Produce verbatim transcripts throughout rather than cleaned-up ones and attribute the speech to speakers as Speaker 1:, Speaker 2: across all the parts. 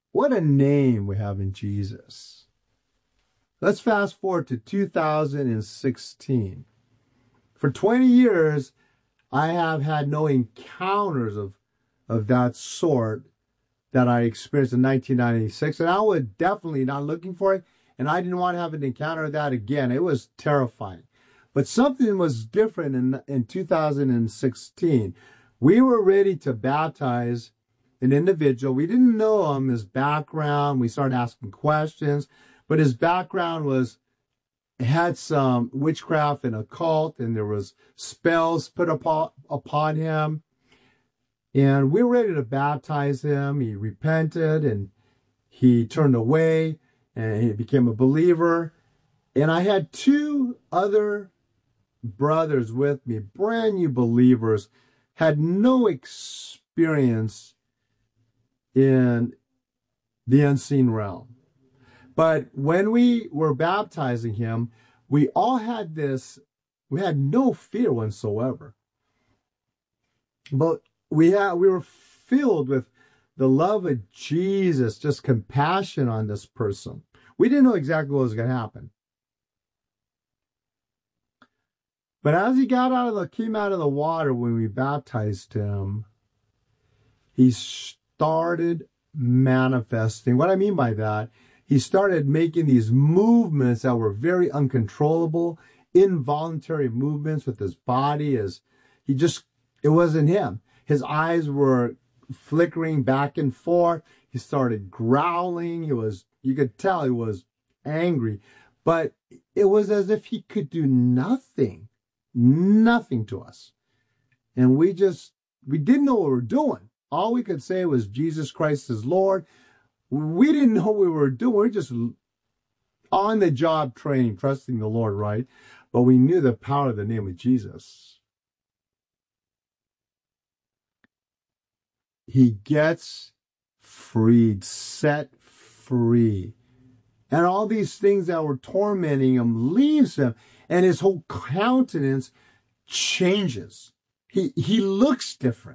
Speaker 1: What a name we have in Jesus. Let's fast forward to two thousand sixteen. For twenty years, I have had no encounters of, of that sort that I experienced in nineteen ninety-six. And I was definitely not looking for it. And I didn't want to have an encounter of that again. It was terrifying. But something was different in, in two thousand sixteen. We were ready to baptize an individual. We didn't know him, his background. We started asking questions. But his background was, had some witchcraft and occult, and there was spells put upon, upon him. And we were ready to baptize him. He repented, and he turned away, and he became a believer. And I had two other brothers with me, brand new believers, had no experience in the unseen realm. But when we were baptizing him, we all had this, we had no fear whatsoever. But we had, we were filled with the love of Jesus, just compassion on this person. We didn't know exactly what was going to happen. But as he got out of the, came out of the water when we baptized him, he started manifesting. What I mean by that, he started making these movements that were very uncontrollable, involuntary movements with his body. As he just, it wasn't him. His eyes were flickering back and forth. He started growling. He was, you could tell he was angry, but it was as if he could do nothing, nothing to us. And we just, we didn't know what we were doing. All we could say was Jesus Christ is Lord. We didn't know what we were doing. We were just on the job training, trusting the Lord, right? But we knew the power of the name of Jesus. He gets freed, set free. And all these things that were tormenting him leaves him, and his whole countenance changes. He, he looks different.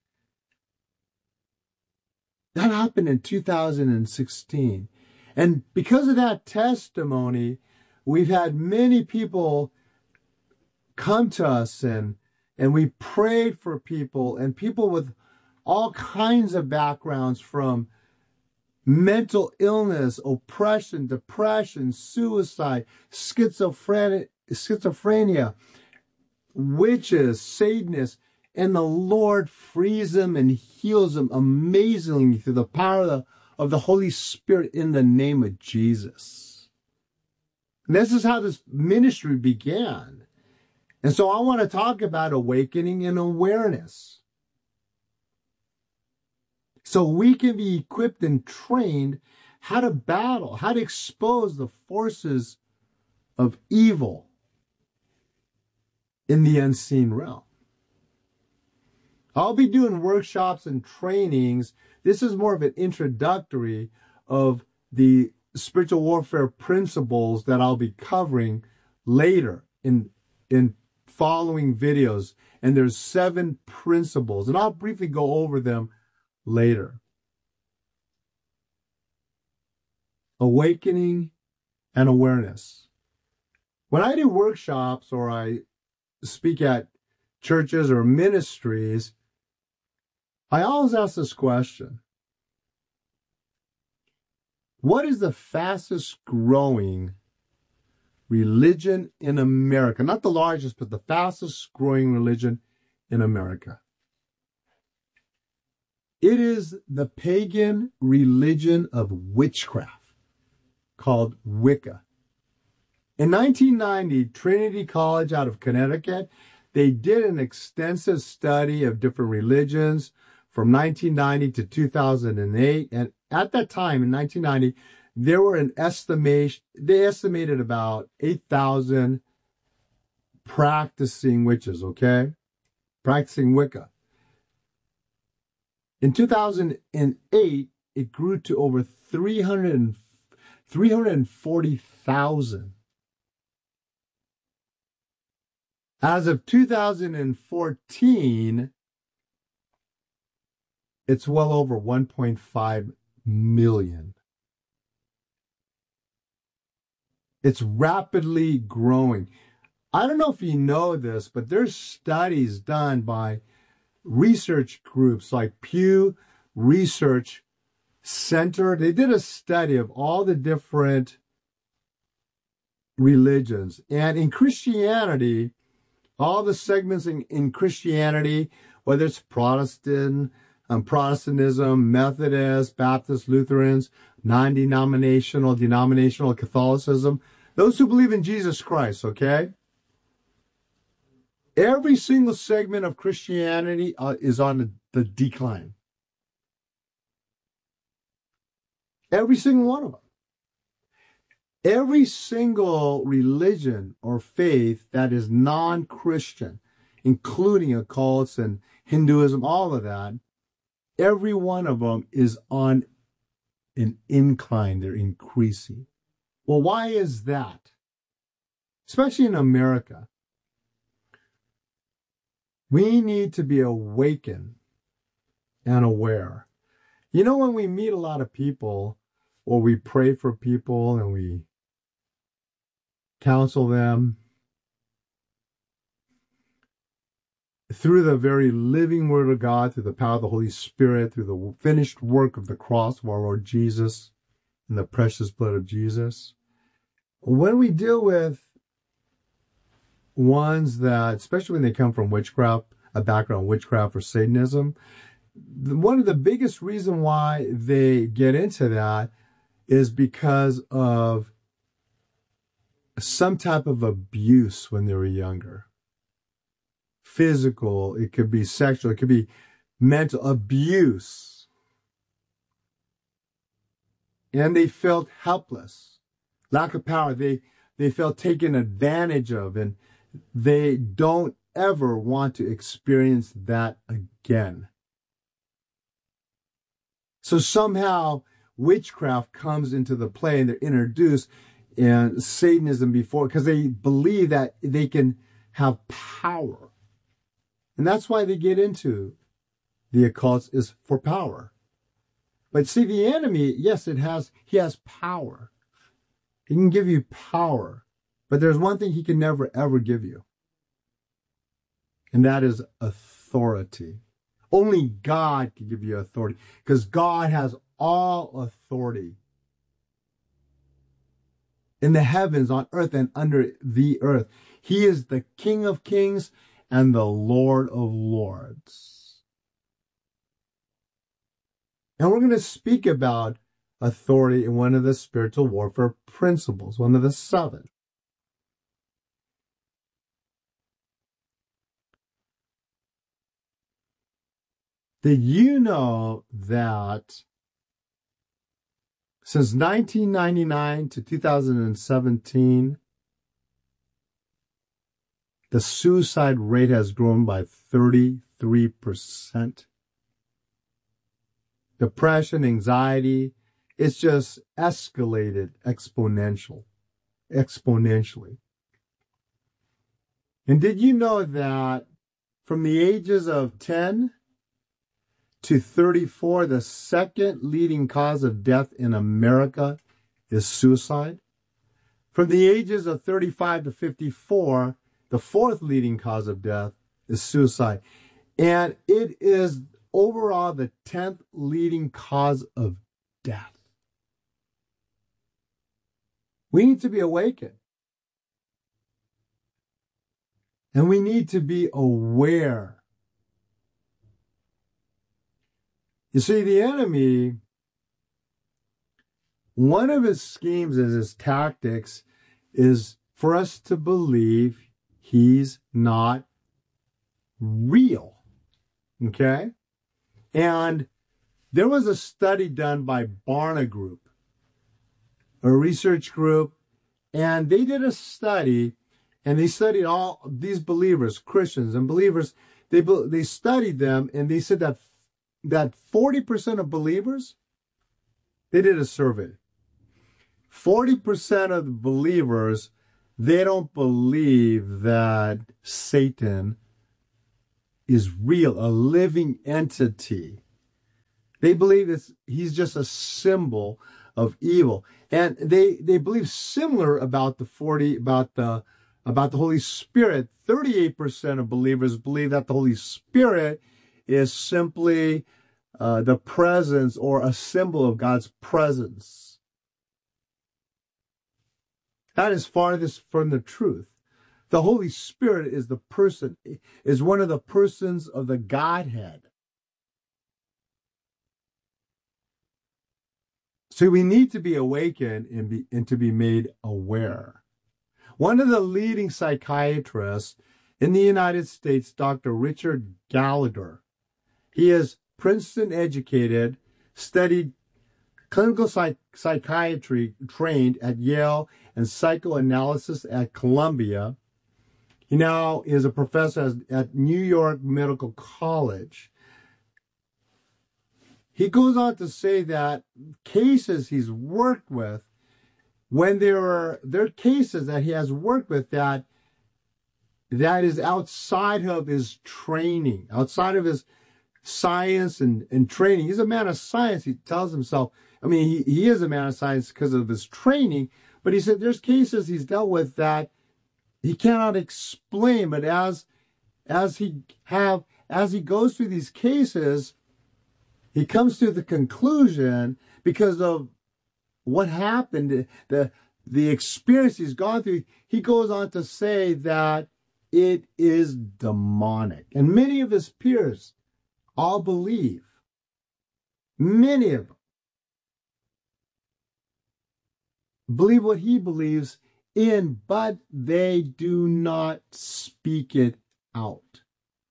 Speaker 1: That happened in two thousand sixteen. And because of that testimony, we've had many people come to us, and, and we prayed for people, and people with all kinds of backgrounds, from mental illness, oppression, depression, suicide, schizophrenia, schizophrenia, witches, Satanists, and the Lord frees them and heals them amazingly through the power of the, of the Holy Spirit in the name of Jesus. And this is how this ministry began. And so I want to talk about awakening and awareness, so we can be equipped and trained how to battle, how to expose the forces of evil in the unseen realm. I'll be doing workshops and trainings. This is more of an introductory of the spiritual warfare principles that I'll be covering later in, in following videos. And there's seven principles, and I'll briefly go over them later. Awakening and awareness. When I do workshops or I speak at churches or ministries, I always ask this question: what is the fastest growing religion in America? Not the largest, but the fastest growing religion in America. It is the pagan religion of witchcraft called Wicca. In nineteen ninety, Trinity College out of Connecticut, they did an extensive study of different religions from nineteen ninety to two thousand eight. And at that time, in nineteen ninety, there were an estimation, they estimated about eight thousand practicing witches, okay? Practicing Wicca. In two thousand eight, it grew to over three hundred, three hundred forty thousand. As of two thousand fourteen, it's well over one point five million. It's rapidly growing. I don't know if you know this, but there's studies done by research groups like Pew Research Center. They did a study of all the different religions. And in Christianity, all the segments in, in Christianity, whether it's Protestant, um, Protestantism, Methodist, Baptist, Lutherans, non-denominational, denominational Catholicism, those who believe in Jesus Christ, okay? Every single segment of Christianity uh, is on the, the decline. Every single one of them. Every single religion or faith that is non-Christian, including occults and Hinduism, all of that, every one of them is on an incline. They're increasing. Well, why is that? Especially in America. We need to be awakened and aware. You know, when we meet a lot of people, or we pray for people and we counsel them through the very living Word of God, through the power of the Holy Spirit, through the finished work of the cross of our Lord Jesus and the precious blood of Jesus. When we deal with ones that, especially when they come from witchcraft, a background of witchcraft or Satanism, one of the biggest reasons why they get into that is because of some type of abuse when they were younger. Physical, it could be sexual, it could be mental abuse. And they felt helpless, lack of power. They, they felt taken advantage of, and they don't ever want to experience that again. So somehow witchcraft comes into the play and they're introduced, and Satanism before, because they believe that they can have power. And that's why they get into the occults, is for power. But see, the enemy, yes, it has, he has power. He can give you power. But there's one thing he can never, ever give you. And that is authority. Only God can give you authority, because God has all authority in the heavens, on earth, and under the earth. He is the King of kings and the Lord of lords. And we're going to speak about authority in one of the spiritual warfare principles, one of the seven. Did you know that since nineteen ninety-nine to two thousand seventeen, the suicide rate has grown by thirty-three percent? Depression, anxiety, it's just escalated exponential, exponentially. And did you know that from the ages of ten to thirty-four, the second leading cause of death in America is suicide? From the ages of thirty-five to fifty-four, the fourth leading cause of death is suicide. And it is overall the tenth leading cause of death. We need to be awakened. And we need to be aware. You see, the enemy, one of his schemes and his tactics is for us to believe he's not real. Okay? And there was a study done by Barna Group, a research group, and they did a study, and they studied all these believers, Christians and believers. They, they studied them, and they said that that forty percent of believers, they did a survey. forty percent of the believers, they don't believe that Satan is real, a living entity They believe it's, he's just a symbol of evil. And they, they believe similar about the forty, about the, about the Holy Spirit. thirty-eight percent of believers believe that the Holy Spirit is simply uh, the presence or a symbol of God's presence. That is farthest from the truth. The Holy Spirit is the person, is one of the persons of the Godhead. So we need to be awakened and, be, and to be made aware. One of the leading psychiatrists in the United States, Doctor Richard Gallagher, he is Princeton educated, studied clinical psych- psychiatry, trained at Yale, and psychoanalysis at Columbia. He now is a professor at New York Medical College. He goes on to say that cases he's worked with, when there are there are cases that he has worked with that that is outside of his training, outside of his science and, and training. He's a man of science, he tells himself. I mean, he, he is a man of science because of his training, but he said there's cases he's dealt with that he cannot explain, but as as he have as he goes through these cases, he comes to the conclusion, because of what happened, the the experience he's gone through, he goes on to say that it is demonic. And many of his peers all believe, many of them believe what he believes in, but they do not speak it out.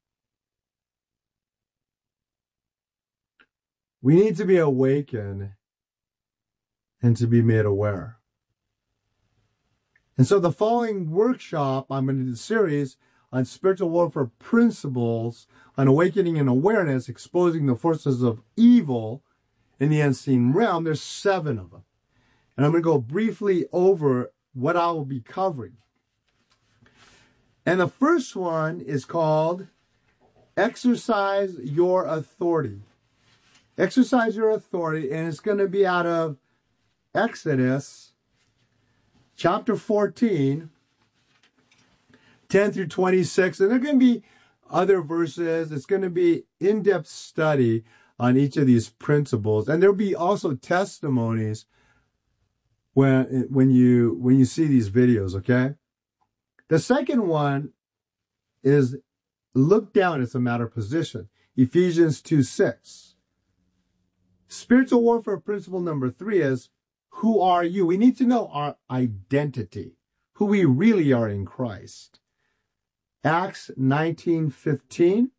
Speaker 1: We need to be awakened and to be made aware. And so the following workshop, I'm going to do the series on spiritual warfare principles, on awakening and awareness, exposing the forces of evil in the unseen realm. There's seven of them. And I'm going to go briefly over what I will be covering. And the first one is called Exercise Your Authority. Exercise your authority, and it's going to be out of Exodus chapter fourteen, ten through twenty-six. And there are going to be other verses. It's going to be in-depth study on each of these principles. And there'll be also testimonies when, when you, when you see these videos, okay? The second one is look down. It's a matter of position. Ephesians two six. Spiritual warfare principle number three is, who are you? We need to know our identity, who we really are in Christ. Acts nineteen fifteen.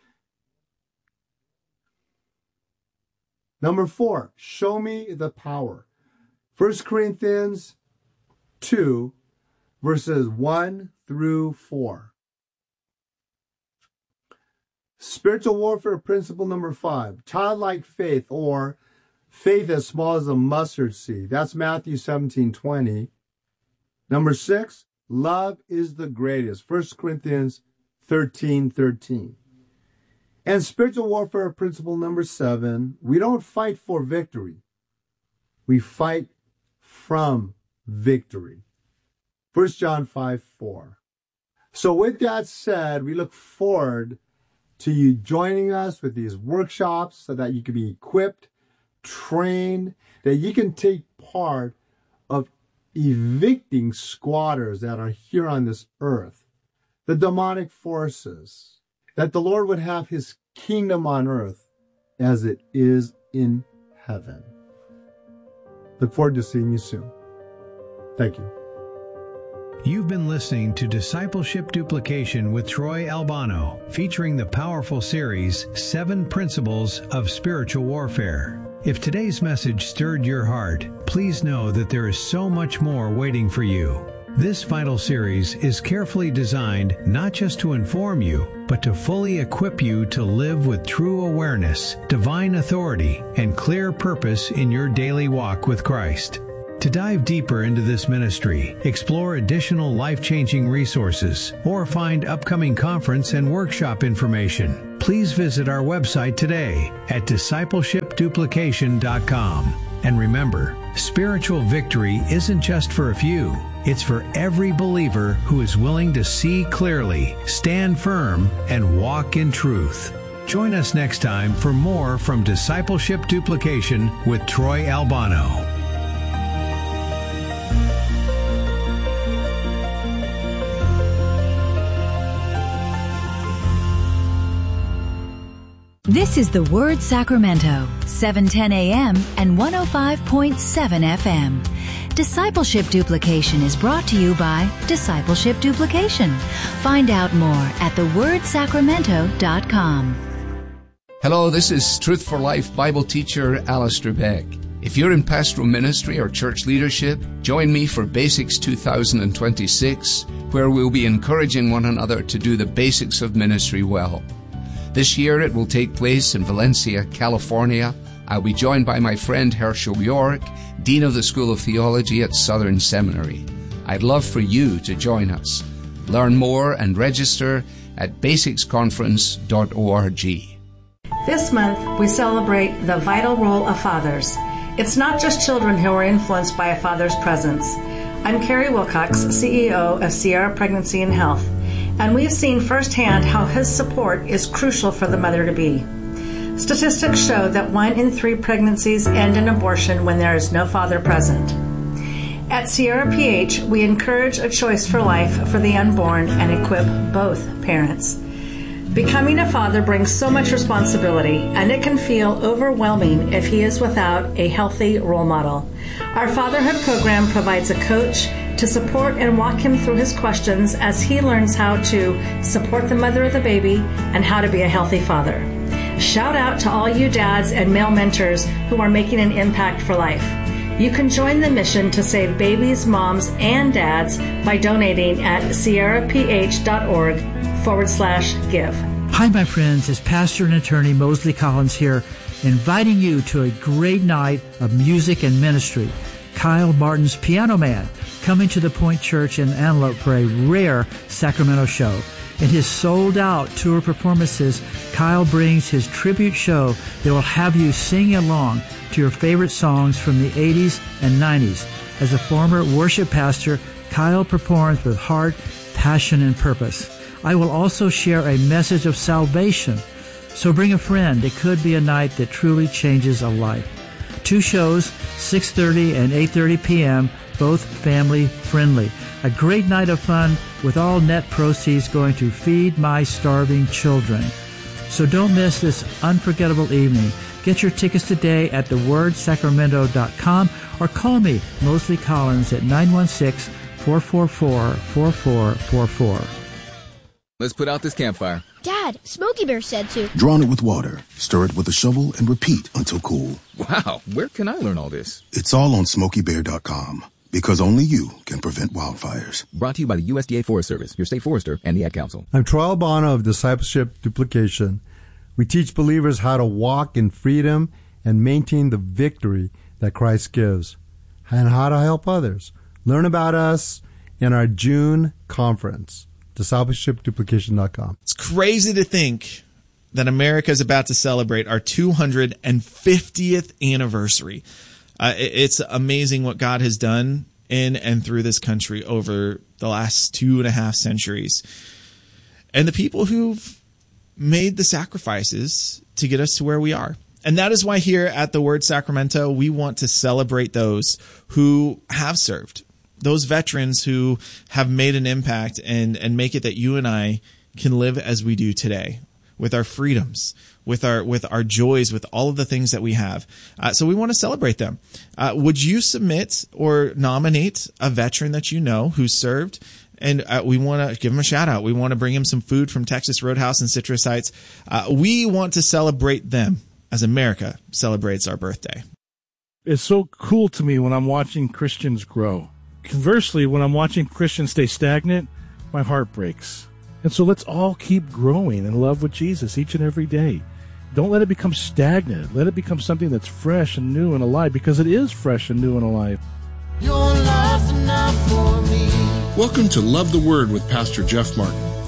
Speaker 1: Number four, show me the power. First Corinthians two, verses one through four. Spiritual warfare principle number five, childlike faith, or faith as small as a mustard seed. That's Matthew seventeen twenty. Number six, love is the greatest. First Corinthians thirteen thirteen. And spiritual warfare principle number seven, we don't fight for victory. We fight from victory. First John five four. So with that said, we look forward to you joining us with these workshops so that you can be equipped, trained, that you can take part of evicting squatters that are here on this earth, the demonic forces, that the Lord would have his kingdom on earth as it is in heaven. Look forward to seeing you soon. Thank you.
Speaker 2: You've been listening to Discipleship Duplication with Troy Albano, featuring the powerful series, Seven Principles of Spiritual Warfare. If today's message stirred your heart, please know that there is so much more waiting for you. This vital series is carefully designed not just to inform you, but to fully equip you to live with true awareness, divine authority, and clear purpose in your daily walk with Christ. To dive deeper into this ministry, explore additional life-changing resources, or find upcoming conference and workshop information, please visit our website today at discipleship duplication dot com. And remember, spiritual victory isn't just for a few. It's for every believer who is willing to see clearly, stand firm, and walk in truth. Join us next time for more from Discipleship Duplication with Troy Albano.
Speaker 3: This is The Word Sacramento, seven ten a.m. and one oh five point seven F M. Discipleship Duplication is brought to you by Discipleship Duplication. Find out more at the word sacramento dot com.
Speaker 4: Hello, this is Truth for Life Bible teacher Alistair Beck. If you're in pastoral ministry or church leadership, join me for Basics two thousand twenty-six, where we'll be encouraging one another to do the basics of ministry well. This year it will take place in Valencia, California. I'll be joined by my friend Herschel York, Dean of the School of Theology at Southern Seminary. I'd love for you to join us. Learn more and register at basics conference dot org.
Speaker 5: This month, we celebrate the vital role of fathers. It's not just children who are influenced by a father's presence. I'm Carrie Wilcox, C E O of Sierra Pregnancy and Health, and we've seen firsthand how his support is crucial for the mother-to-be. Statistics show that one in three pregnancies end in abortion when there is no father present. At Sierra P H, we encourage a choice for life for the unborn and equip both parents. Becoming a father brings so much responsibility, and it can feel overwhelming if he is without a healthy role model. Our fatherhood program provides a coach to support and walk him through his questions as he learns how to support the mother of the baby and how to be a healthy father. Shout out to all you dads and male mentors who are making an impact for life. You can join the mission to save babies, moms, and dads by donating at sierra p h dot org forward slash give.
Speaker 6: Hi, my friends. It's Pastor and Attorney Mosley Collins here, inviting you to a great night of music and ministry. Kyle Martin's Piano Man, coming to the Point Church in Antelope for a rare Sacramento show. In his sold-out tour performances, Kyle brings his tribute show that will have you singing along to your favorite songs from the eighties and nineties. As a former worship pastor, Kyle performs with heart, passion, and purpose. I will also share a message of salvation. So bring a friend. It could be a night that truly changes a life. Two shows, six thirty and eight thirty p.m., both family-friendly. A great night of fun with all net proceeds going to Feed My Starving Children. So don't miss this unforgettable evening. Get your tickets today at the word sacramento dot com or call me, Mosley Collins, at nine one six, four four four, four four four four.
Speaker 7: Let's put out this campfire.
Speaker 8: Dad, Smokey Bear said to.
Speaker 9: Drown it with water, stir it with a shovel, and repeat until cool.
Speaker 7: Wow, where can I learn all this?
Speaker 9: It's all on smokey bear dot com, because only you can prevent wildfires.
Speaker 7: Brought to you by the U S D A Forest Service, your state forester, and the Ad Council.
Speaker 1: I'm Troy Albano of Discipleship Duplication. We teach believers how to walk in freedom and maintain the victory that Christ gives, and how to help others. Learn about us in our June conference. discipleship duplication dot com.
Speaker 10: It's crazy to think that America is about to celebrate our two hundred fiftieth anniversary. Uh, it's amazing what God has done in and through this country over the last two and a half centuries. And the people who've made the sacrifices to get us to where we are. And that is why here at the Word Sacramento, we want to celebrate those who have served. Those veterans who have made an impact and, and make it that you and I can live as we do today, with our freedoms, with our with our joys, with all of the things that we have. Uh, so we want to celebrate them. Uh, would you submit or nominate a veteran that you know who served? And uh, we want to give him a shout out. We want to bring him some food from Texas Roadhouse and Citrus Heights. Uh, we want to celebrate them as America celebrates our birthday.
Speaker 11: It's so cool to me when I'm watching Christians grow. Conversely, when I'm watching Christians stay stagnant, my heart breaks. And so let's all keep growing in love with Jesus each and every day. Don't let it become stagnant. Let it become something that's fresh and new and alive, because it is fresh and new and alive.
Speaker 12: Your love's enough for me. Welcome to Love the Word with Pastor Jeff Martin.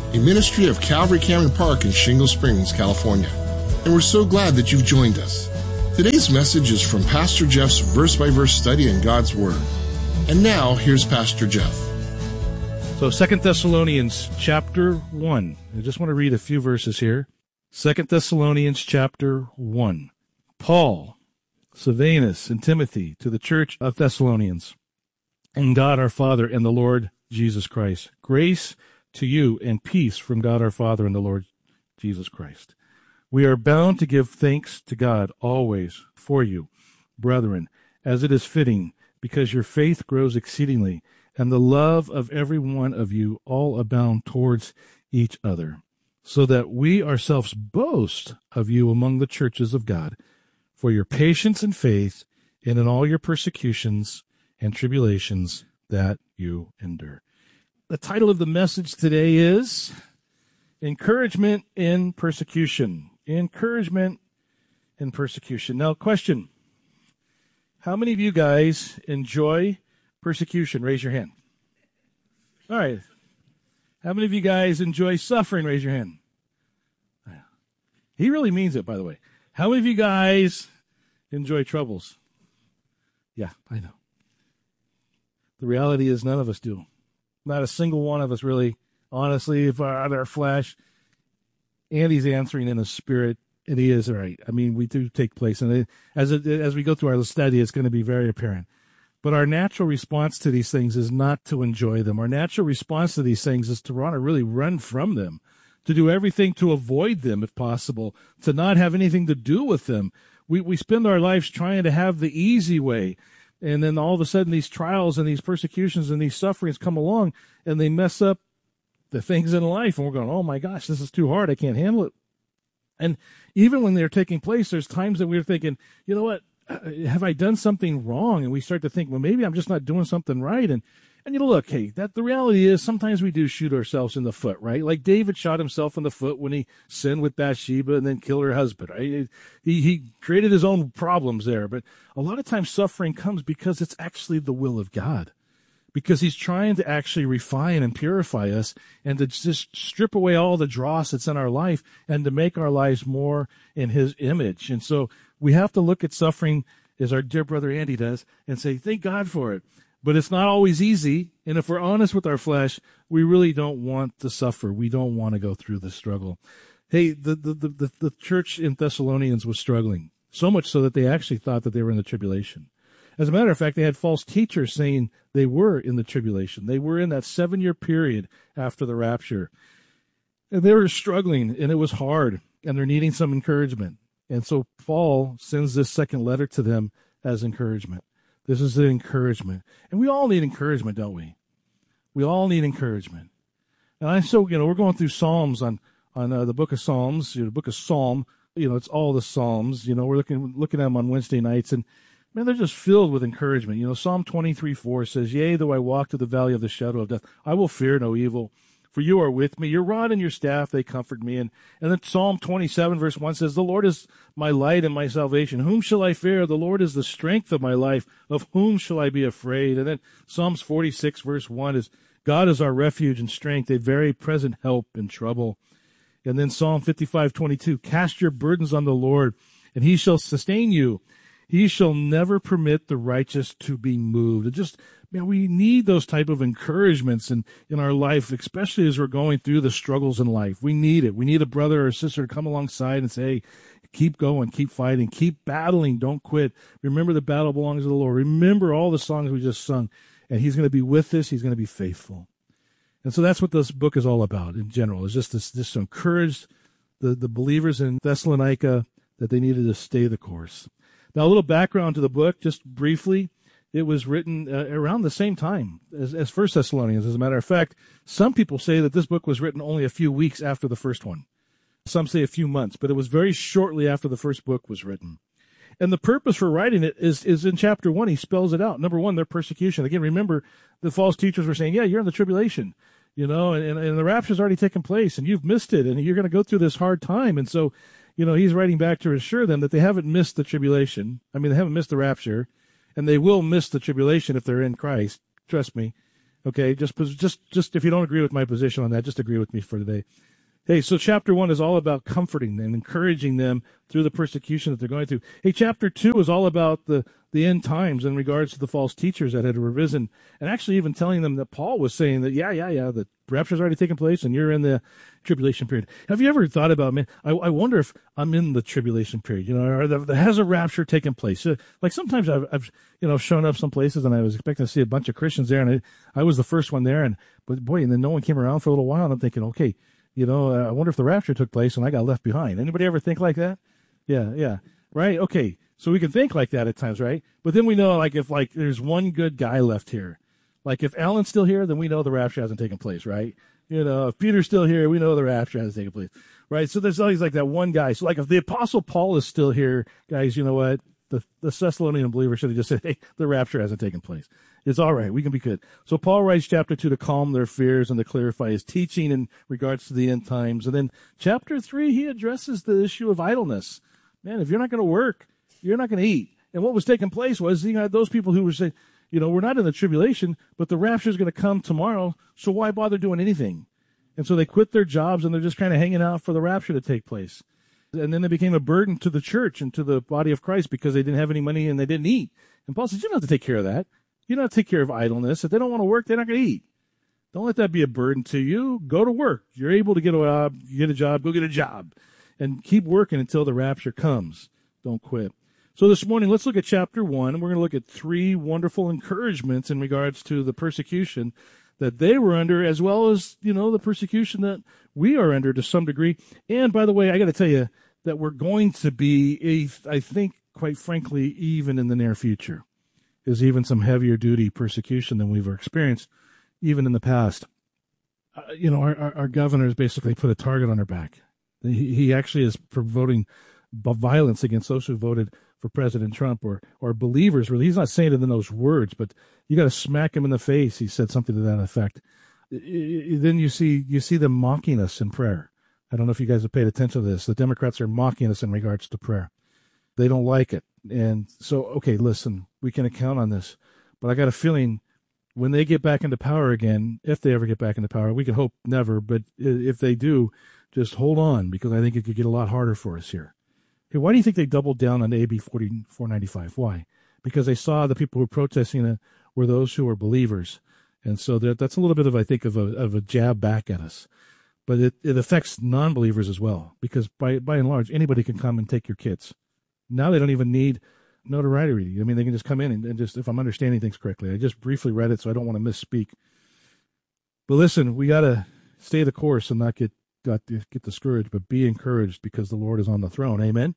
Speaker 12: a ministry of Calvary Cameron Park in Shingle Springs, California. And we're so glad that you've joined us. Today's message is from Pastor Jeff's verse-by-verse study in God's Word. And now, here's Pastor Jeff.
Speaker 11: So Second Thessalonians chapter one. I just want to read a few verses here. Second Thessalonians chapter one. Paul, Silvanus, and Timothy to the church of Thessalonians, and God our Father and the Lord Jesus Christ. Grace to you and peace from God our Father and the Lord Jesus Christ. We are bound to give thanks to God always for you, brethren, as it is fitting, because your faith grows exceedingly, and the love of every one of you all abound towards each other, so that we ourselves boast of you among the churches of God, for your patience and faith, and in all your persecutions and tribulations that you endure. The title of the message today is Encouragement in Persecution. Encouragement in Persecution. Now, question. How many of you guys enjoy persecution? Raise your hand. All right. How many of you guys enjoy suffering? Raise your hand. He really means it, by the way. How many of you guys enjoy troubles? Yeah, I know. The reality is none of us do. Not a single one of us really. Honestly, if our other flesh, Andy's answering in the spirit, and he is right. I mean, we do take place, and it, as it, as we go through our study, it's going to be very apparent. But our natural response to these things is not to enjoy them. Our natural response to these things is to want to really run from them, to do everything to avoid them if possible, to not have anything to do with them. We we spend our lives trying to have the easy way, and then all of a sudden these trials and these persecutions and these sufferings come along, and they mess up the things in life, and we're going, oh my gosh, this is too hard, I can't handle it. And even when they're taking place, there's times that we're thinking, you know what, have I done something wrong? And we start to think, well, maybe I'm just not doing something right. And, and you know, look, hey, that the reality is sometimes we do shoot ourselves in the foot, right? Like David shot himself in the foot when he sinned with Bathsheba and then killed her husband, right? He, he created his own problems there. But a lot of times suffering comes because it's actually the will of God, because he's trying to actually refine and purify us and to just strip away all the dross that's in our life and to make our lives more in his image. And so we have to look at suffering, as our dear brother Andy does, and say, thank God for it. But it's not always easy. And if we're honest with our flesh, we really don't want to suffer. We don't want to go through the struggle. Hey, the, the, the, the, the church in Thessalonians was struggling, so much so that they actually thought that they were in the tribulation. As a matter of fact, they had false teachers saying they were in the tribulation. They were in that seven-year period after the rapture. And they were struggling, and it was hard, and they're needing some encouragement. And so Paul sends this second letter to them as encouragement. This is an encouragement. And we all need encouragement, don't we? We all need encouragement. And I so, you know, we're going through Psalms on, on uh, the book of Psalms, you know, the book of Psalm. You know, it's all the Psalms. You know, we're looking, looking at them on Wednesday nights, and man, they're just filled with encouragement. You know, Psalm twenty-three four says, yea, though I walk through the valley of the shadow of death, I will fear no evil, for you are with me. Your rod and your staff, they comfort me. And, and then Psalm twenty-seven verse one says, the Lord is my light and my salvation. Whom shall I fear? The Lord is the strength of my life. Of whom shall I be afraid? And then Psalms forty-six verse one is, God is our refuge and strength, a very present help in trouble. And then Psalm fifty-five twenty-two, cast your burdens on the Lord, and he shall sustain you. He shall never permit the righteous to be moved. It just, man, we need those type of encouragements in, in our life, especially as we're going through the struggles in life. We need it. We need a brother or sister to come alongside and say, hey, keep going, keep fighting, keep battling, don't quit. Remember the battle belongs to the Lord. Remember all the songs we just sung, and he's going to be with us. He's going to be faithful. And so that's what this book is all about in general. It's just this, this to encourage the, the believers in Thessalonica that they needed to stay the course. Now, a little background to the book, just briefly. It was written uh, around the same time as, as First Thessalonians. As a matter of fact, some people say that this book was written only a few weeks after the first one. Some say a few months, but it was very shortly after the first book was written. And the purpose for writing it is, is in chapter one. He spells it out. Number one, their persecution. Again, remember, the false teachers were saying, yeah, you're in the tribulation, you know, and, and, and the rapture's already taken place, and you've missed it, and you're going to go through this hard time. And so, you know, he's writing back to assure them that they haven't missed the tribulation. I mean, they haven't missed the rapture, and they will miss the tribulation if they're in Christ. Trust me. Okay, just just just if you don't agree with my position on that, just agree with me for today. Hey, so chapter one is all about comforting and encouraging them through the persecution that they're going through. Hey, chapter two is all about the, the end times in regards to the false teachers that had arisen, and actually even telling them that Paul was saying that, yeah, yeah, yeah, the rapture's already taken place and you're in the tribulation period. Have you ever thought about, man, I, I wonder if I'm in the tribulation period, you know, or the, has a rapture taken place? So, like sometimes I've, I've, you know, shown up some places and I was expecting to see a bunch of Christians there, and I, I was the first one there, and but boy, and then no one came around for a little while, and I'm thinking, okay, you know, uh, I wonder if the rapture took place and I got left behind. Anybody ever think like that? Yeah, yeah. Right? Okay. So we can think like that at times, right? But then we know, like, if, like, there's one good guy left here. Like, if Alan's still here, then we know the rapture hasn't taken place, right? You know, if Peter's still here, we know the rapture hasn't taken place, right? So there's always, like, that one guy. So, like, if the Apostle Paul is still here, guys, you know what? The, the Thessalonian believer should have just said, hey, the rapture hasn't taken place. It's all right. We can be good. So Paul writes chapter two to calm their fears and to clarify his teaching in regards to the end times. And then chapter three, he addresses the issue of idleness. Man, if you're not going to work, you're not going to eat. And what was taking place was you had those people who were saying, you know, we're not in the tribulation, but the rapture is going to come tomorrow, so why bother doing anything? And so they quit their jobs and they're just kind of hanging out for the rapture to take place. And then they became a burden to the church and to the body of Christ because they didn't have any money and they didn't eat. And Paul says, you don't have to take care of that. You don't have to take care of idleness. If they don't want to work, they're not going to eat. Don't let that be a burden to you. Go to work. You're able to get a job, get a job, go get a job. And keep working until the rapture comes. Don't quit. So this morning, let's look at chapter one, and we're going to look at three wonderful encouragements in regards to the persecution that they were under, as well as, you know, the persecution that we are under to some degree. And by the way, I got to tell you that we're going to be, a, I think, quite frankly, even in the near future, is even some heavier duty persecution than we've experienced, even in the past. Uh, you know, our, our, our governor has basically put a target on our back. He, he actually is promoting violence against those who voted for President Trump or or believers. Really, he's not saying it in those words, but you got to smack him in the face. He said something to that effect. Then you see you see them mocking us in prayer. I don't know if you guys have paid attention to this. The Democrats are mocking us in regards to prayer. They don't like it. And so, okay, listen, we can account on this. But I got a feeling when they get back into power again, if they ever get back into power, we can hope never, but if they do, just hold on, because I think it could get a lot harder for us here. Hey, why do you think they doubled down on A B forty-four ninety-five? Why? Because they saw the people who were protesting it were those who were believers. And so that, that's a little bit of, I think, of a, of a jab back at us. But it, it affects non-believers as well, because by, by and large, anybody can come and take your kids. Now they don't even need notoriety. I mean, they can just come in and, and just, if I'm understanding things correctly, I just briefly read it, so I don't want to misspeak. But listen, we got to stay the course and not get, got to get discouraged, but be encouraged because the Lord is on the throne. Amen?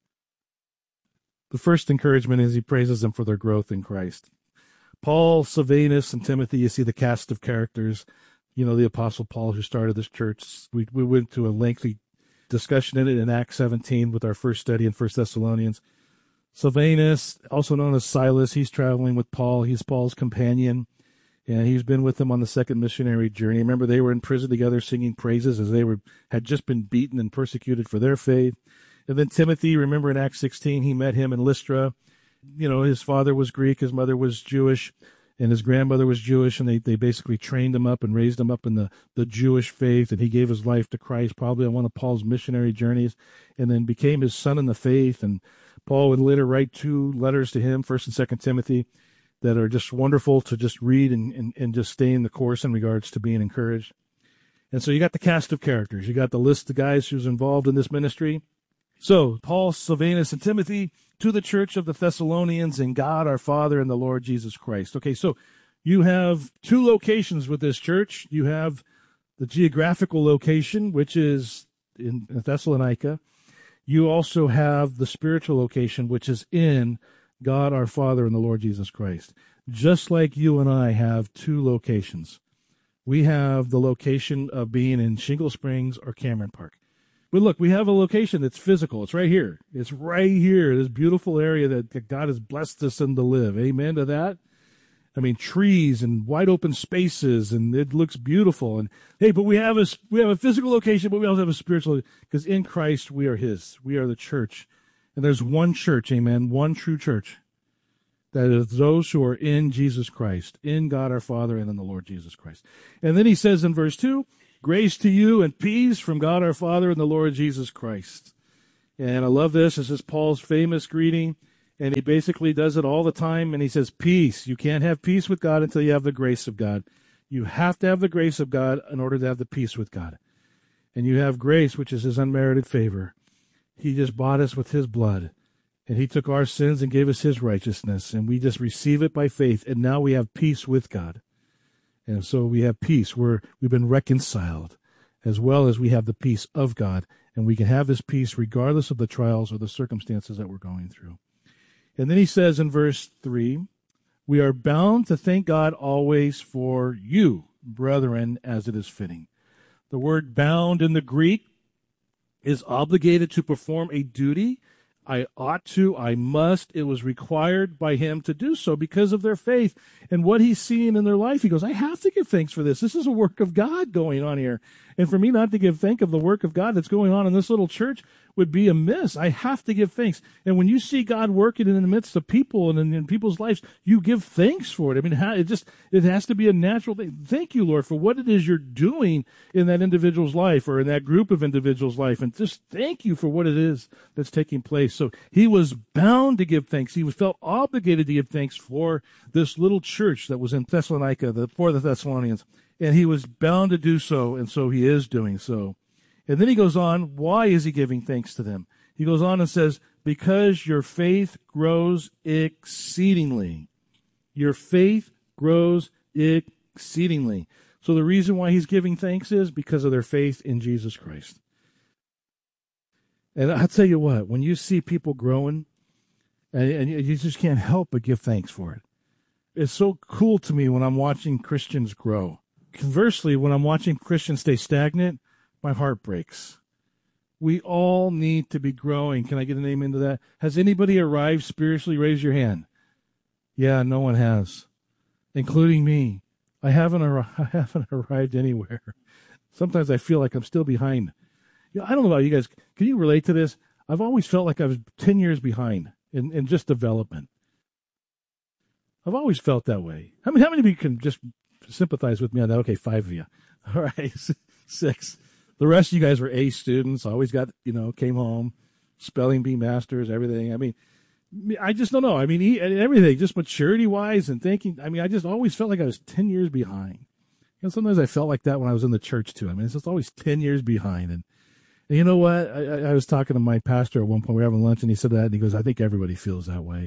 Speaker 11: The first encouragement is he praises them for their growth in Christ. Paul, Silvanus, and Timothy, you see the cast of characters. You know, the Apostle Paul who started this church. We, we went to a lengthy discussion in it in Acts seventeen with our first study in First Thessalonians. Silvanus, also known as Silas, he's traveling with Paul. He's Paul's companion, and he's been with him on the second missionary journey. Remember, they were in prison together singing praises as they were had just been beaten and persecuted for their faith. And then Timothy, remember in Acts sixteen, he met him in Lystra. You know, his father was Greek, his mother was Jewish, and his grandmother was Jewish, and they, they basically trained him up and raised him up in the, the Jewish faith, and he gave his life to Christ probably on one of Paul's missionary journeys, and then became his son in the faith. And Paul would later write two letters to him, First and Second Timothy, that are just wonderful to just read and, and, and just stay in the course in regards to being encouraged. And so you got the cast of characters. You got the list of guys who's involved in this ministry. So Paul, Silvanus, and Timothy to the church of the Thessalonians and God our Father and the Lord Jesus Christ. Okay, so you have two locations with this church. You have the geographical location, which is in Thessalonica. You also have the spiritual location, which is in God our Father and the Lord Jesus Christ. Just like you and I have two locations. We have the location of being in Shingle Springs or Cameron Park. But look, we have a location that's physical. It's right here. It's right here, this beautiful area that God has blessed us in to live. Amen to that? I mean, trees and wide open spaces, and it looks beautiful. And hey, but we have a, we have a physical location, but we also have a spiritual, because in Christ we are his. We are the church. And there's one church, amen, one true church. That is those who are in Jesus Christ, in God our Father and in the Lord Jesus Christ. And then he says in verse two, grace to you and peace from God our Father and the Lord Jesus Christ. And I love this. This is Paul's famous greeting, and he basically does it all the time, and he says, peace. You can't have peace with God until you have the grace of God. You have to have the grace of God in order to have the peace with God. And you have grace, which is his unmerited favor. He just bought us with his blood, and he took our sins and gave us his righteousness, and we just receive it by faith, and now we have peace with God. And so we have peace. We're, we've been reconciled, as well as we have the peace of God, and we can have this peace regardless of the trials or the circumstances that we're going through. And then he says in verse three, we are bound to thank God always for you, brethren, as it is fitting. The word bound in the Greek is obligated to perform a duty. I ought to, I must. It was required by him to do so because of their faith and what he's seeing in their life. He goes, I have to give thanks for this. This is a work of God going on here. And for me not to give thanks of the work of God that's going on in this little church would be amiss. I have to give thanks. And when you see God working in the midst of people and in, in people's lives, you give thanks for it. I mean, how, it just, it has to be a natural thing. Thank you, Lord, for what it is you're doing in that individual's life or in that group of individuals' life. And just thank you for what it is that's taking place. So he was bound to give thanks. He was felt obligated to give thanks for this little church that was in Thessalonica, the, for the Thessalonians. And he was bound to do so, and so he is doing so. And then he goes on, why is he giving thanks to them? He goes on and says, because your faith grows exceedingly. Your faith grows exceedingly. So the reason why he's giving thanks is because of their faith in Jesus Christ. And I'll tell you what, when you see people growing, and, and you just can't help but give thanks for it. It's so cool to me when I'm watching Christians grow. Conversely, when I'm watching Christians stay stagnant, my heart breaks. We all need to be growing. Can I get a name into that? Has anybody arrived spiritually? Raise your hand. Yeah, no one has, including me. I haven't, ar- I haven't arrived anywhere. Sometimes I feel like I'm still behind. You know, I don't know about you guys. Can you relate to this? I've always felt like I was ten years behind in, in just development. I've always felt that way. I mean, how many of you can just sympathize with me on that? Okay, five of you. All right, six. The rest of you guys were A students, always got, you know, came home, spelling bee masters, everything. I mean, I just don't know. I mean, everything, just maturity-wise and thinking. I mean, I just always felt like I was ten years behind. You know, sometimes I felt like that when I was in the church, too. I mean, it's just always ten years behind. And, and you know what? I, I was talking to my pastor at one point. We were having lunch, and he said that, and he goes, I think everybody feels that way.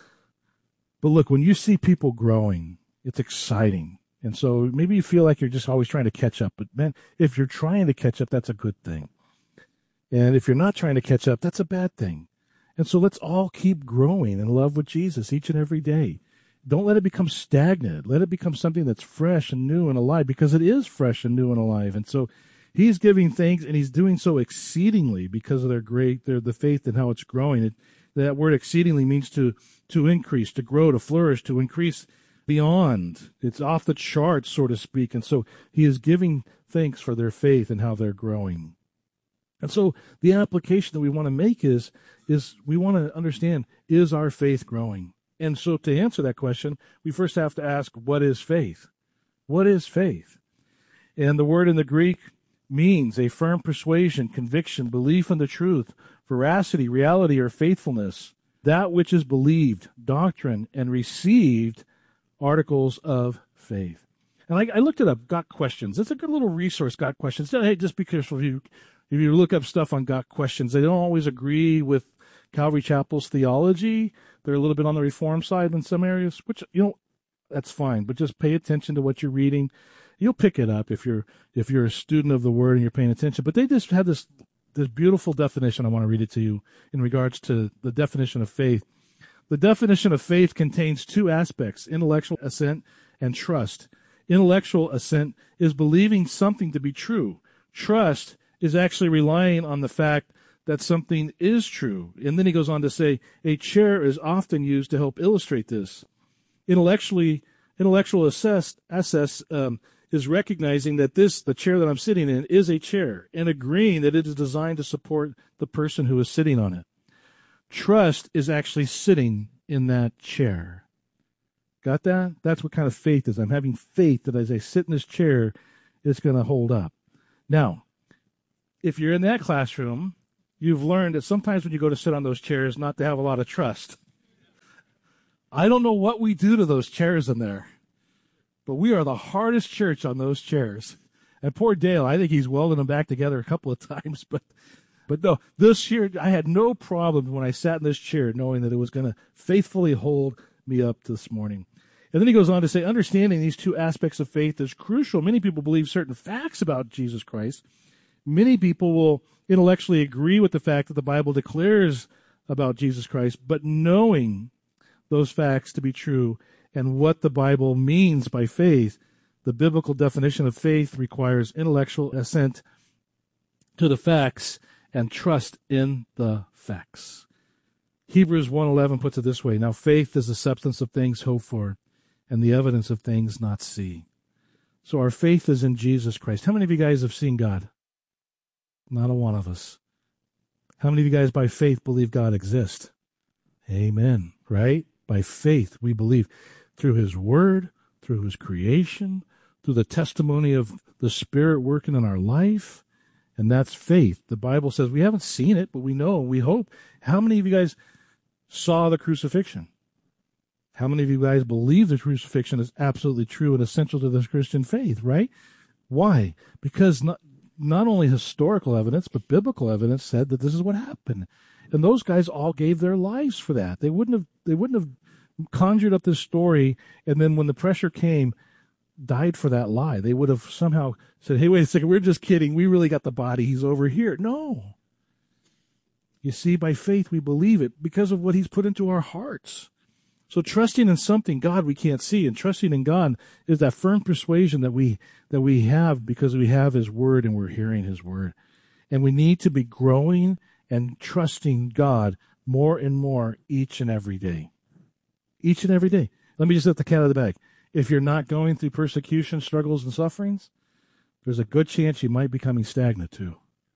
Speaker 11: But look, when you see people growing, it's exciting. And so maybe you feel like you're just always trying to catch up. But, man, if you're trying to catch up, that's a good thing. And if you're not trying to catch up, that's a bad thing. And so let's all keep growing in love with Jesus each and every day. Don't let it become stagnant. Let it become something that's fresh and new and alive, because it is fresh and new and alive. And so he's giving thanks, and he's doing so exceedingly because of their great, their the faith and how it's growing. It, that word exceedingly means to to increase, to grow, to flourish, to increase beyond. It's off the charts, so to speak. And so he is giving thanks for their faith and how they're growing. And so the application that we want to make is, is we want to understand, is our faith growing? And so to answer that question, we first have to ask, what is faith? What is faith? And the word in the Greek means a firm persuasion, conviction, belief in the truth, veracity, reality, or faithfulness, that which is believed, doctrine, and received, articles of faith. And I, I looked it up, Got Questions. It's a good little resource, Got Questions. Hey, just be careful if you, if you look up stuff on Got Questions. They don't always agree with Calvary Chapel's theology. They're a little bit on the Reform side in some areas, which, you know, that's fine. But just pay attention to what you're reading. You'll pick it up if you're if you're a student of the Word and you're paying attention. But they just had this this beautiful definition. I want to read it to you in regards to the definition of faith. The definition of faith contains two aspects, intellectual assent and trust. Intellectual assent is believing something to be true. Trust is actually relying on the fact that something is true. And then he goes on to say, a chair is often used to help illustrate this. Intellectually, intellectual assess, assess um, is recognizing that this, the chair that I'm sitting in, is a chair, and agreeing that it is designed to support the person who is sitting on it. Trust is actually sitting in that chair. Got that? That's what kind of faith is. I'm having faith that as I sit in this chair, it's going to hold up. Now, if you're in that classroom, you've learned that sometimes when you go to sit on those chairs, not to have a lot of trust. I don't know what we do to those chairs in there, but we are the hardest church on those chairs. And poor Dale, I think he's welding them back together a couple of times, but but no, this year I had no problem when I sat in this chair knowing that it was going to faithfully hold me up this morning. And then he goes on to say, understanding these two aspects of faith is crucial. Many people believe certain facts about Jesus Christ. Many people will intellectually agree with the fact that the Bible declares about Jesus Christ, but knowing those facts to be true and what the Bible means by faith, the biblical definition of faith requires intellectual assent to the facts and trust in the facts. Hebrews one eleven puts it this way, now faith is the substance of things hoped for and the evidence of things not seen. So our faith is in Jesus Christ. How many of you guys have seen God? Not a one of us. How many of you guys by faith believe God exists? Amen, right? By faith we believe through his word, through his creation, through the testimony of the Spirit working in our life, and that's faith. The Bible says we haven't seen it, but we know and we hope. How many of you guys saw the crucifixion? How many of you guys believe the crucifixion is absolutely true and essential to the Christian faith, right? Why? Because not, not only historical evidence, but biblical evidence said that this is what happened. And those guys all gave their lives for that. They wouldn't have, they wouldn't have conjured up this story and then when the pressure came, died for that lie. They would have somehow said, hey, wait a second, we're just kidding. We really got the body. He's over here. No. You see, by faith we believe it because of what he's put into our hearts. So trusting in something, God, we can't see, and trusting in God is that firm persuasion that we that we have because we have his word and we're hearing his word. And we need to be growing and trusting God more and more each and every day. Each and every day. Let me just let the cat out of the bag. If you're not going through persecution, struggles, and sufferings, there's a good chance you might be becoming stagnant too.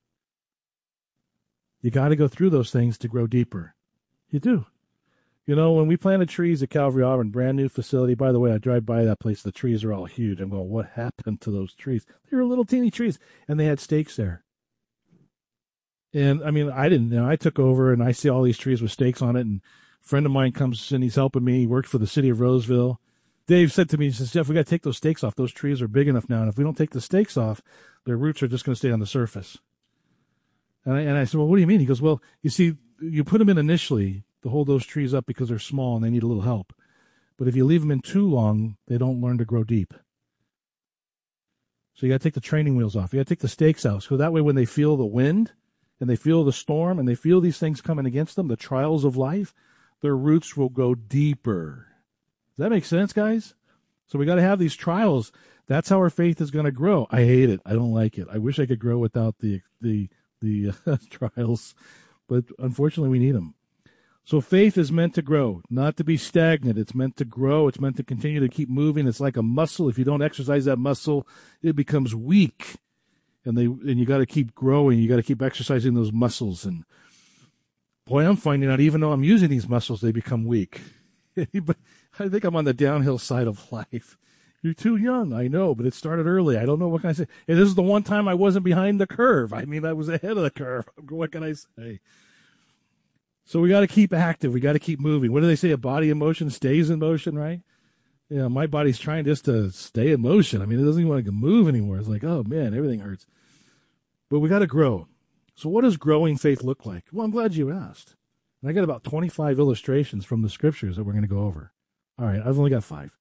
Speaker 11: You got to go through those things to grow deeper. You do. You know, when we planted trees at Calvary Auburn, brand new facility, by the way, I drive by that place, the trees are all huge. I'm going, what happened to those trees? They were little teeny trees, and they had stakes there. And, I mean, I didn't know. I took over, and I see all these trees with stakes on it, and a friend of mine comes and he's helping me. He worked for the city of Roseville. Dave said to me, he says, Jeff, we got to take those stakes off. Those trees are big enough now, and if we don't take the stakes off, their roots are just going to stay on the surface. And I, and I said, well, what do you mean? He goes, well, you see, you put them in initially to hold those trees up because they're small and they need a little help. But if you leave them in too long, they don't learn to grow deep. So you got to take the training wheels off. You got to take the stakes out. So that way when they feel the wind and they feel the storm and they feel these things coming against them, the trials of life, their roots will go deeper. Does that make sense, guys? So we got to have these trials. That's how our faith is going to grow. I hate it. I don't like it. I wish I could grow without the the the uh, trials, but unfortunately we need them. So faith is meant to grow, not to be stagnant. It's meant to grow. It's meant to continue to keep moving. It's like a muscle. If you don't exercise that muscle, it becomes weak. And they and you got to keep growing. You got to keep exercising those muscles. And boy, I'm finding out even though I'm using these muscles, they become weak. But I think I'm on the downhill side of life. You're too young, I know, but it started early. I don't know what can I say. And this is the one time I wasn't behind the curve. I mean, I was ahead of the curve. What can I say? So we got to keep active. We got to keep moving. What do they say? A body in motion stays in motion, right? Yeah, my body's trying just to stay in motion. I mean, it doesn't even want to move anymore. It's like, oh, man, everything hurts. But we got to grow. So what does growing faith look like? Well, I'm glad you asked. And I got about twenty-five illustrations from the scriptures that we're going to go over. All right, I've only got five.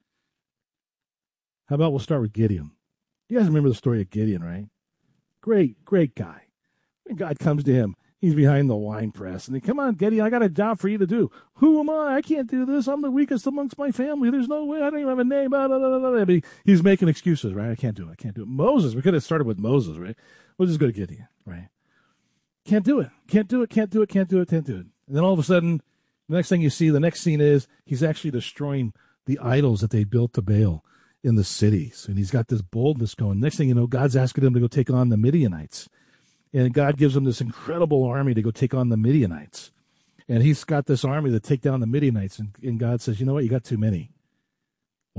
Speaker 11: How about we'll start with Gideon? You guys remember the story of Gideon, right? Great, great guy. And God comes to him. He's behind the wine press. And he, come on, Gideon, I got a job for you to do. Who am I? I can't do this. I'm the weakest amongst my family. There's no way. I don't even have a name. Blah, blah, blah, blah. But he, he's making excuses, right? I can't do it. I can't do it. Moses, we could have started with Moses, right? We'll just go to Gideon, right? Can't do it. Can't do it. Can't do it. Can't do it. Can't do it. And then all of a sudden, the next thing you see, the next scene is he's actually destroying the idols that they built to Baal in the cities. And he's got this boldness going. Next thing you know, God's asking him to go take on the Midianites. And God gives him this incredible army to go take on the Midianites. And he's got this army to take down the Midianites. And, and God says, you know what? You got too many.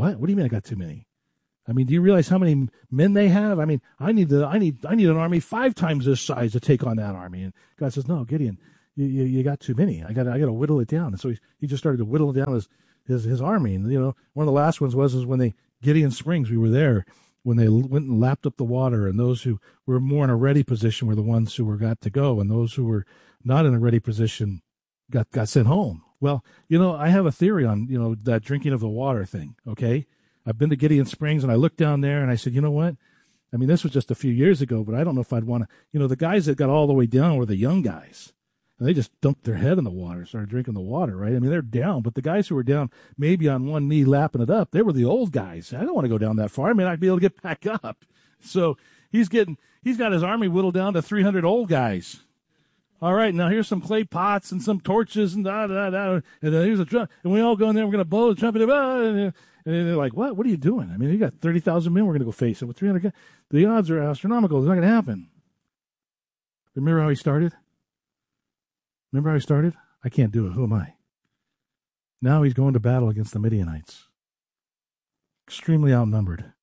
Speaker 11: What? What do you mean I got too many? I mean, do you realize how many men they have? I mean, I need the, I need, I need an army five times this size to take on that army. And God says, no, Gideon, you, you, you got too many. I got, I got to whittle it down. And so he, he just started to whittle down his, his, his army. And you know, one of the last ones was is when they Gideon Springs. We were there when they went and lapped up the water, and those who were more in a ready position were the ones who were got to go, and those who were not in a ready position got got sent home. Well, you know, I have a theory on you know that drinking of the water thing. Okay. I've been to Gideon Springs, and I looked down there, and I said, you know what? I mean, this was just a few years ago, but I don't know if I'd want to. You know, the guys that got all the way down were the young guys, and they just dumped their head in the water, started drinking the water, right? I mean, they're down, but the guys who were down maybe on one knee lapping it up, they were the old guys. I don't want to go down that far. I mean, I'd be able to get back up. So he's getting, he's got his army whittled down to three hundred old guys. All right, now here's some clay pots and some torches and da da da, and then here's a drum, and we all go in there. We're gonna blow the trumpet, and they're like, "What? What are you doing? I mean, you got thirty thousand men. We're gonna go face it with three hundred guys. The odds are astronomical. It's not gonna happen." Remember how he started? Remember how he started? I can't do it. Who am I? Now he's going to battle against the Midianites, extremely outnumbered.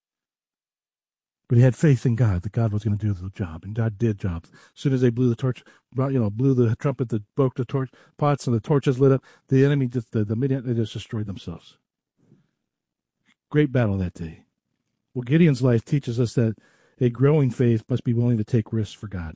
Speaker 11: But he had faith in God, that God was going to do the job, and God did jobs. As soon as they blew the torch, you know, blew the trumpet that broke the torch pots and the torches lit up, the enemy, just, the, the Midian, they just destroyed themselves. Great battle that day. Well, Gideon's life teaches us that a growing faith must be willing to take risks for God.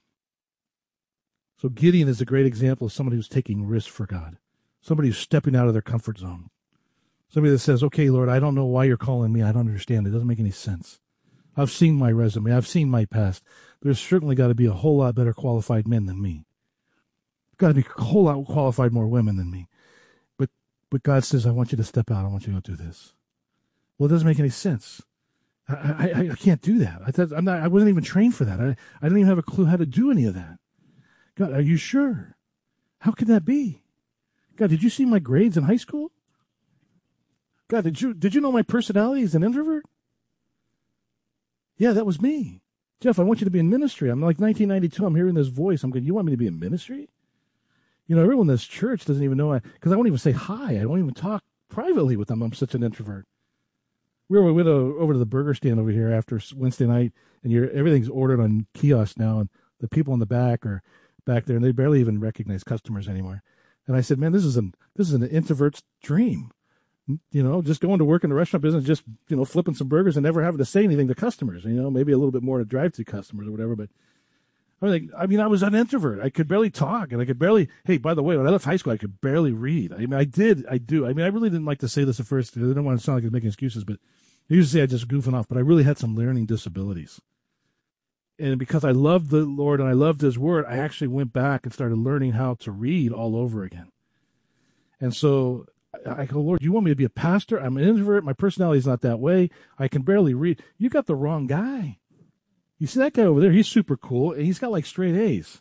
Speaker 11: So Gideon is a great example of somebody who's taking risks for God, somebody who's stepping out of their comfort zone, somebody that says, okay, Lord, I don't know why you're calling me. I don't understand. It doesn't make any sense. I've seen my resume. I've seen my past. There's certainly got to be a whole lot better qualified men than me. Got to be a whole lot qualified more women than me. But but God says, I want you to step out. I want you to go do this. Well, it doesn't make any sense. I I, I can't do that. I thought, I'm not. I wasn't even trained for that. I I didn't even have a clue how to do any of that. God, are you sure? How could that be? God, did you see my grades in high school? God, did you did you know my personality as an introvert? Yeah, that was me. Jeff, I want you to be in ministry. I'm like nineteen ninety-two. I'm hearing this voice. I'm going, you want me to be in ministry? You know, everyone in this church doesn't even know I, because I won't even say hi. I won't even talk privately with them. I'm such an introvert. We were, we went over to the burger stand over here after Wednesday night, and you're, everything's ordered on kiosk now, and the people in the back are back there, and they barely even recognize customers anymore. And I said, man, this is an this is an introvert's dream. You know, just going to work in the restaurant business, just, you know, flipping some burgers and never having to say anything to customers, you know, maybe a little bit more to drive-through customers or whatever. But I mean, I mean, I was an introvert. I could barely talk, and I could barely, hey, by the way, when I left high school, I could barely read. I mean, I did, I do. I mean, I really didn't like to say this at first. I didn't want to sound like I was making excuses, but I used to say I just goofing off, but I really had some learning disabilities. And because I loved the Lord and I loved his word, I actually went back and started learning how to read all over again. And so I go, Lord, you want me to be a pastor? I'm an introvert. My personality is not that way. I can barely read. You got the wrong guy. You see that guy over there? He's super cool, and he's got like straight A's.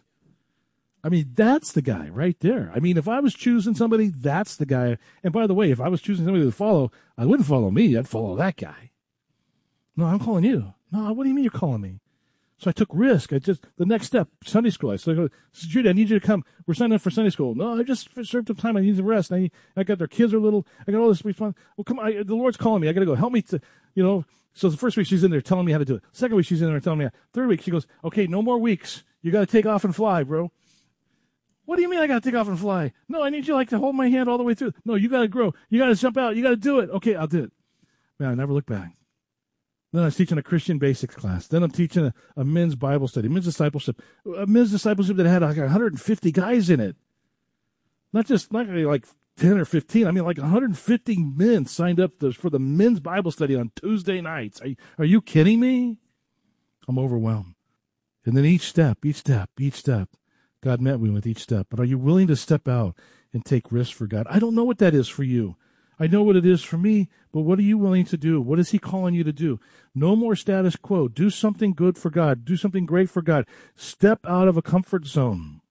Speaker 11: I mean, that's the guy right there. I mean, if I was choosing somebody, that's the guy. And by the way, if I was choosing somebody to follow, I wouldn't follow me. I'd follow that guy. No, I'm calling you. No, what do you mean you're calling me? So I took risk. I just, the next step, Sunday school. I said, Judy, I need you to come. We're signing up for Sunday school. No, I just served some time. I need some rest. I, I got their kids are little. I got all this response. Well, come on. I, the Lord's calling me. I got to go. Help me to, you know. So the first week she's in there telling me how to do it. Second week she's in there telling me how. Third week she goes, okay, no more weeks. You got to take off and fly, bro. What do you mean I got to take off and fly? No, I need you like to hold my hand all the way through. No, you got to grow. You got to jump out. You got to do it. Okay, I'll do it. Man, I never looked back. Then I was teaching a Christian basics class. Then I'm teaching a, a men's Bible study, men's discipleship, a men's discipleship that had like one hundred fifty guys in it. Not just not like ten or fifteen. I mean, like one hundred fifty men signed up to, for the men's Bible study on Tuesday nights. Are you, are you kidding me? I'm overwhelmed. And then each step, each step, each step, God met me with each step. But are you willing to step out and take risks for God? I don't know what that is for you. I know what it is for me, but what are you willing to do? What is he calling you to do? No more status quo. Do something good for God. Do something great for God. Step out of a comfort zone.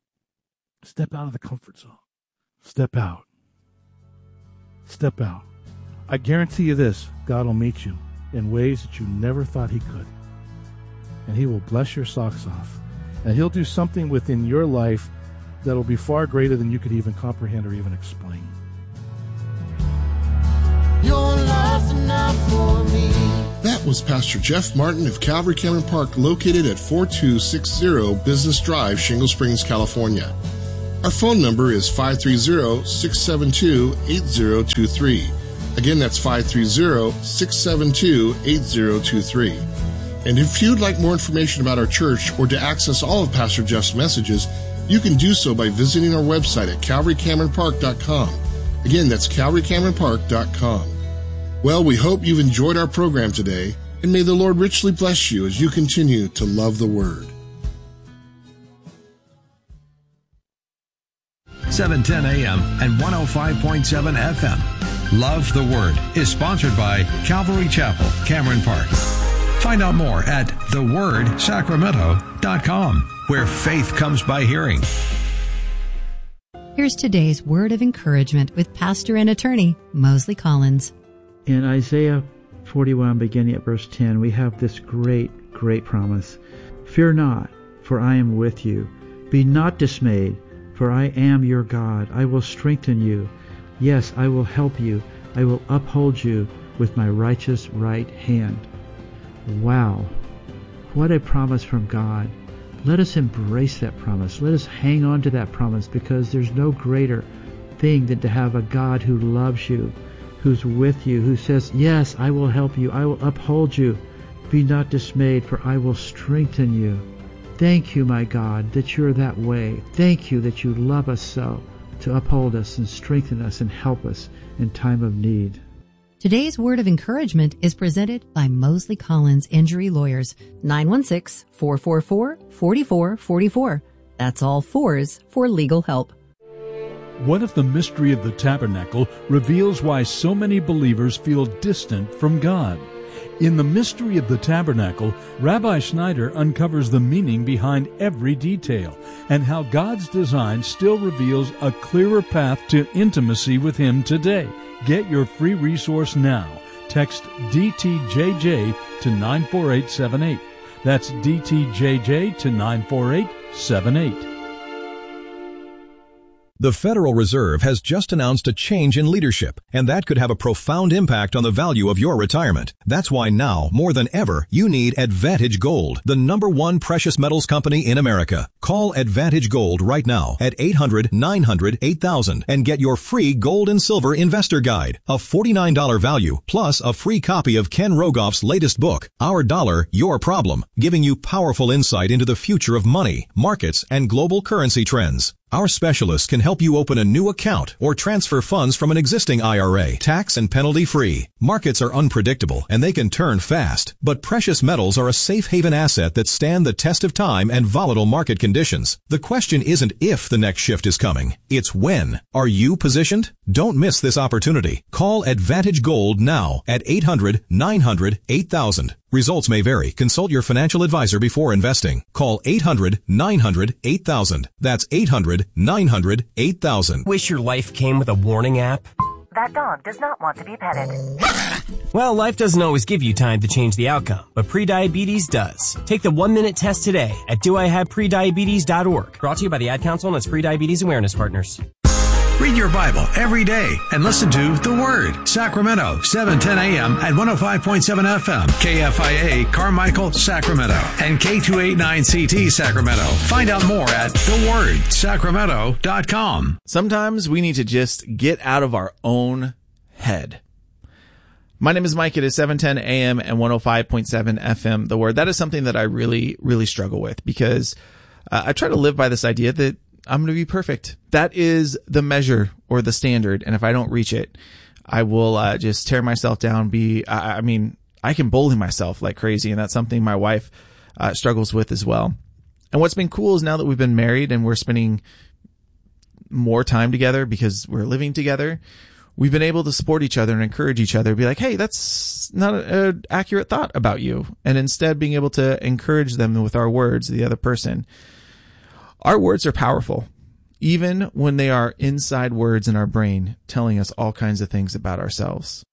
Speaker 11: Step out of the comfort zone. Step out. Step out. I guarantee you this, God will meet you in ways that you never thought he could. And he will bless your socks off. And he'll do something within your life that will be far greater than you could even comprehend or even explain.
Speaker 13: Your love's enough.
Speaker 12: was Pastor Jeff Martin of Calvary Cameron Park, located at forty-two sixty Business Drive, Shingle Springs, California. Our phone number is five three zero, six seven two, eight zero two three. Again, that's five three zero, six seven two, eight zero two three. And if you'd like more information about our church or to access all of Pastor Jeff's messages, you can do so by visiting our website at calvary cameron park dot com. Again, that's calvary cameron park dot com. Well, we hope you've enjoyed our program today, and may the Lord richly bless you as you continue to love the Word.
Speaker 2: seven ten a.m. and one oh five point seven F M. Love the Word is sponsored by Calvary Chapel, Cameron Park. Find out more at the word sacramento dot com, where faith comes by hearing.
Speaker 13: Here's today's word of encouragement with pastor and attorney Mosley Collins.
Speaker 6: In Isaiah forty-one, beginning at verse ten, we have this great, great promise. Fear not, for I am with you. Be not dismayed, for I am your God. I will strengthen you. Yes, I will help you. I will uphold you with my righteous right hand. Wow, what a promise from God. Let us embrace that promise. Let us hang on to that promise, because there's no greater thing than to have a God who loves you, who's with you, who says, yes, I will help you. I will uphold you. Be not dismayed, for I will strengthen you. Thank you, my God, that you're that way. Thank you that you love us so, to uphold us and strengthen us and help us in time of need.
Speaker 13: Today's word of encouragement is presented by Mosley Collins Injury Lawyers, nine one six, four four four, four four four four. That's all fours for legal help.
Speaker 14: What if the mystery of the tabernacle reveals why so many believers feel distant from God? In the mystery of the tabernacle, Rabbi Schneider uncovers the meaning behind every detail and how God's design still reveals a clearer path to intimacy with Him today. Get your free resource now. Text D T J J to nine four eight seven eight. That's D T J J to nine four eight seven eight.
Speaker 15: The Federal Reserve has just announced a change in leadership, and that could have a profound impact on the value of your retirement. That's why now, more than ever, you need Advantage Gold, the number one precious metals company in America. Call Advantage Gold right now at eight hundred, nine hundred, eight thousand and get your free gold and silver investor guide, a forty-nine dollars value, plus a free copy of Ken Rogoff's latest book, Our Dollar, Your Problem, giving you powerful insight into the future of money, markets, and global currency trends. Our specialists can help you open a new account or transfer funds from an existing I R A, tax and penalty free. Markets are unpredictable and they can turn fast, but precious metals are a safe haven asset that stand the test of time and volatile market conditions. The question isn't if the next shift is coming, it's when. Are you positioned? Don't miss this opportunity. Call Advantage Gold now at eight hundred, nine hundred, eight thousand. Results may vary. Consult your financial advisor before investing. Call eight hundred, nine hundred, eight thousand. That's eight hundred, nine hundred, eight thousand.
Speaker 16: Wish your life came with a warning app?
Speaker 17: That dog does not want to be petted.
Speaker 16: Well, life doesn't always give you time to change the outcome, but prediabetes does. Take the one-minute test today at do I have prediabetes dot org. Brought to you by the Ad Council and its Prediabetes Awareness Partners.
Speaker 2: Read your Bible every day and listen to The Word. Sacramento, seven ten a.m. and one oh five point seven F M. K F I A, Carmichael, Sacramento. And K two eighty-nine C T, Sacramento. Find out more at the word sacramento dot com.
Speaker 10: Sometimes we need to just get out of our own head. My name is Mike. It is seven ten a.m. and one oh five point seven F M. The Word. That is something that I really, really struggle with, because uh, I try to live by this idea that I'm going to be perfect. That is the measure or the standard. And if I don't reach it, I will uh, just tear myself down. Be, I, I mean, I can bully myself like crazy. And that's something my wife uh, struggles with as well. And what's been cool is now that we've been married and we're spending more time together because we're living together, we've been able to support each other and encourage each other. Be like, hey, that's not an accurate thought about you. And instead being able to encourage them with our words, the other person. Our words are powerful, even when they are inside words in our brain telling us all kinds of things about ourselves.